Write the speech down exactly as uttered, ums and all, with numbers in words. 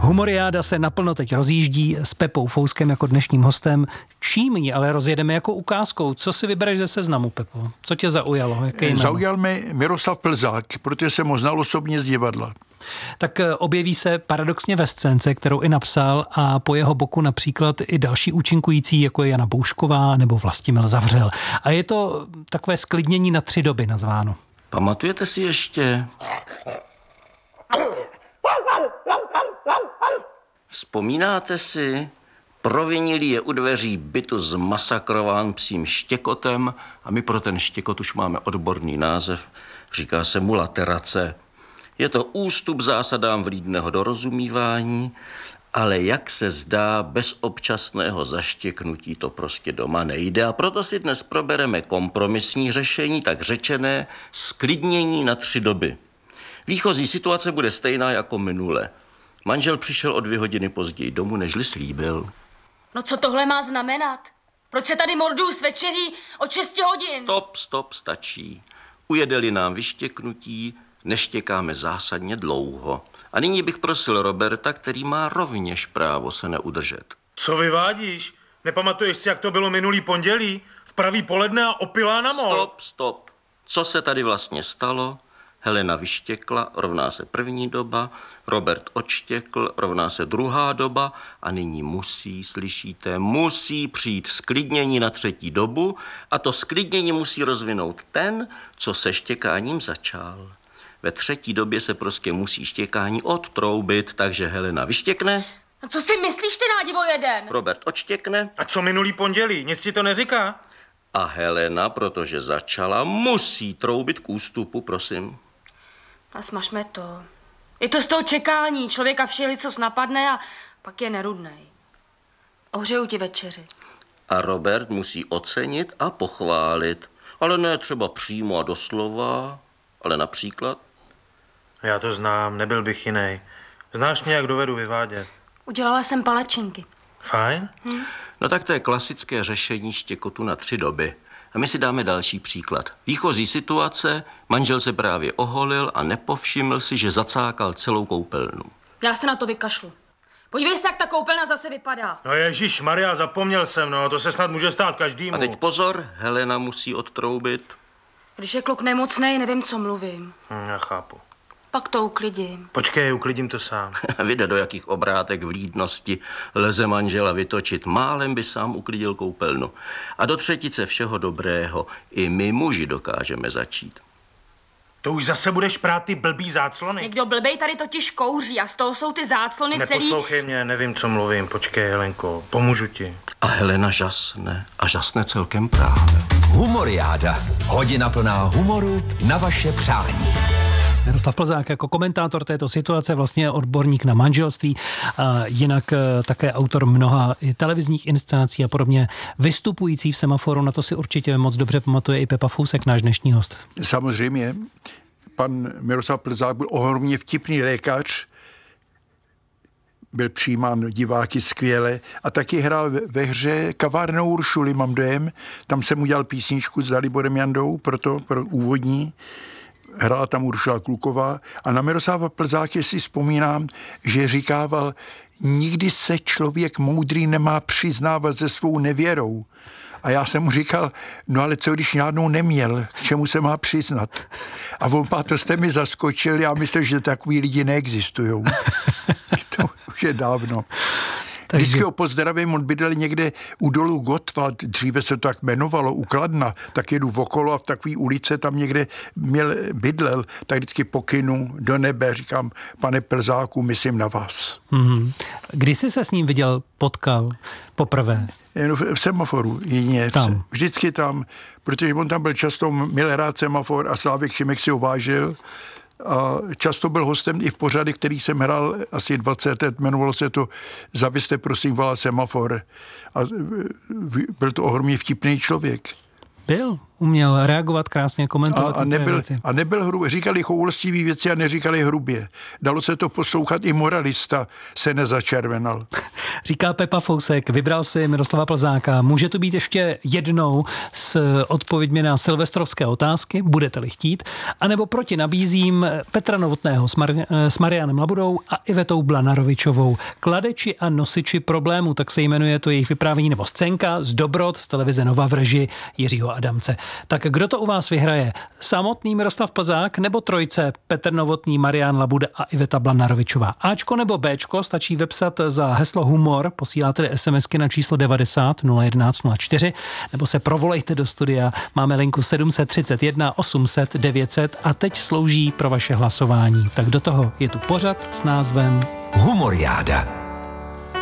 Humoriáda se naplno teď rozjíždí s Pepou Fouskem jako dnešním hostem. Čím ji ale rozjedeme jako ukázkou? Co si vybereš ze seznamu, Pepo? Co tě zaujalo? Jaké jméno? Zaujal mě Miroslav Plzák, protože jsem ho znal osobně z divadla. Tak objeví se paradoxně ve scénce, kterou i napsal, a po jeho boku například i další účinkující, jako je Jana Boušková nebo Vlastimil Zavřel. A je to takové sklidnění na tři doby nazváno. Pamatujete si ještě? Vzpomínáte si? Provinilý je u dveří bytu zmasakrován psím štěkotem a my pro ten štěkot už máme odborný název. Říká se mu laterace. Je to ústup zásadám vlídného dorozumívání, ale jak se zdá, bez občasného zaštěknutí to prostě doma nejde. A proto si dnes probereme kompromisní řešení, tak řečené sklidnění na tři doby. Výchozí situace bude stejná jako minule. Manžel přišel o dvě hodiny později domů, nežli slíbil. No co tohle má znamenat? Proč se tady morduju s večeří od šesti hodin? Stop, stop, stačí. Ujede-li nám vyštěknutí, neštěkáme zásadně dlouho. A nyní bych prosil Roberta, který má rovněž právo se neudržet. Co vyvádíš? Nepamatuješ si, jak to bylo minulý pondělí? V pravý poledne a opilá na mol. Stop, stop. Co se tady vlastně stalo? Helena vyštěkla, rovná se první doba, Robert odštěkl, rovná se druhá doba a nyní musí, slyšíte, musí přijít sklidnění na třetí dobu a to sklidnění musí rozvinout ten, co se štěkáním začal. Ve třetí době se prostě musí štěkání odtroubit, takže Helena vyštěkne. No co si myslíš, ty nádivo jeden? Robert odštěkne. A co minulý pondělí? Nic ti to neříká? A Helena, protože začala, musí troubit k ústupu, prosím. A smažme to. Je to z toho čekání. Člověka všeli, co napadne a pak je nerudnej. Ohřeju ti večeři. A Robert musí ocenit a pochválit. Ale ne třeba přímo a doslova, ale například. Já to znám, nebyl bych jiný. Znáš mě, jak dovedu vyvádět. Udělala jsem palačinky. Fajn? Hm? No tak to je klasické řešení štěkotu na tři doby. A my si dáme další příklad. Výchozí situace, manžel se právě oholil a nepovšiml si, že zacákal celou koupelnu. Já se na to vykašlu. Podívej se, jak ta koupelna zase vypadá. No ježíš Maria, zapomněl jsem, no, to se snad může stát každému. A teď pozor, Helena musí odtroubit. Když je kluk nemocnej, nevím, co mluvím. Hm, já chápu. Pak to uklidím. Počkej, uklidím to sám. Vyjde, do jakých obrátek vlídnosti leze manžela vytočit. Málem by sám uklidil koupelnu. A do třetice všeho dobrého i my muži dokážeme začít. To už zase budeš prát ty blbý záclony? Někdo blbej tady totiž kouří a z toho jsou ty záclony celý... Neposlouchej mě, nevím, co mluvím. Počkej, Helenko, pomůžu ti. A Helena žasne. A žasne celkem právě. Humoriáda. Hodina plná humoru na vaše přání. Miroslav Plzák jako komentátor této situace, vlastně odborník na manželství, a jinak také autor mnoha televizních inscenací a podobně, vystupující v Semaforu, na to si určitě moc dobře pamatuje i Pepa Fousek, náš dnešní host. Samozřejmě, pan Miroslav Plzák byl ohromně vtipný lékař, byl přijímán diváky skvěle a taky hrál ve hře Kavárna u Uršuly, mám dojem, tam jsem udělal písničku s Daliborem Jandou, proto pro úvodní. Hrála tam Uršula Kluková a na Miroslava Plzáka si vzpomínám, že říkával, nikdy se člověk moudrý nemá přiznávat se svou nevěrou. A já jsem mu říkal, no ale co když žádnou neměl, k čemu se má přiznat? A on, pá, to jste mi zaskočil, já myslím, že takový lidi neexistujou. To už je dávno. Takže... Vždycky ho pozdravím, on bydlel někde u dolu Gottwald, dříve se to tak jmenovalo, u Kladna, tak jedu okolo a v takové ulice tam někde měl, bydlel, tak vždycky pokynu do nebe, říkám, pane Plzáku, myslím na vás. Mm-hmm. Kdy jsi se s ním viděl, potkal poprvé? No, v, v Semaforu, jině. Tam. Vždycky tam, protože on tam byl často, měl rád Semafor a Slávek Šimek si ho vážil. A často byl hostem i v pořady, který jsem hrál asi dvacet let, jmenovalo se to Zavěste prosím volá Semafor. A byl to ohromně vtipný člověk. Byl, uměl reagovat krásně, komentovat. A, a, nebyl, a nebyl hrubý. Říkali choulostivý věci a neříkali hrubě. Dalo se to poslouchat, i moralista se nezačervenal. Říká Pepa Fousek, vybral si Miroslava Plzáka. Může to být ještě jednou s odpověďmi na silvestrovské otázky, budete-li chtít, anebo proti nabízím Petra Novotného s, Mar- s Marianem Labudou a Ivetou Blanarovičovou. Kladeči a nosiči problémů, tak se jmenuje to jejich vyprávění, nebo scénka z Dobrot z televize Nova v režii Jiřího Adamce. Tak kdo to u vás vyhraje? Samotný Miroslav Plzák nebo trojce Petr Novotný, Marian Labuda a Iveta Blanarovičová? Ačko nebo Bčko stačí vepsat za heslo humor, posíláte SMSky na číslo devadesát nula jedenáct nula čtyři, nebo se provolejte do studia. Máme linku sedm set třicet jedna osm set devět set a teď slouží pro vaše hlasování. Tak do toho je tu pořad s názvem Humoriáda.